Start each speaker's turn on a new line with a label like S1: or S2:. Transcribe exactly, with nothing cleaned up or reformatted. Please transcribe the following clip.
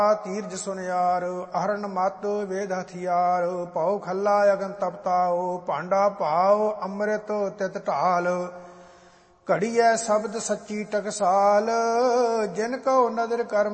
S1: ਤੀਰਜ ਸੁਨਿਆਰ ਅਹਰਨ ਮਤ ਵੇਦ ਹਥਿਆਰ ਪਉ ਖੱਲਾ ਅਗਨ ਤਪਤਾਓ ਭਾਂਡਾ ਭਾਓ ਅੰਮ੍ਰਿਤ ਤਿਤ ਢਾਲ ਘੜੀਐ ਸ਼ਬਦ ਸੱਚੀ ਟਕਸਾਲ ਜਿਨ ਕਉ ਨਦਰ ਕਰਮ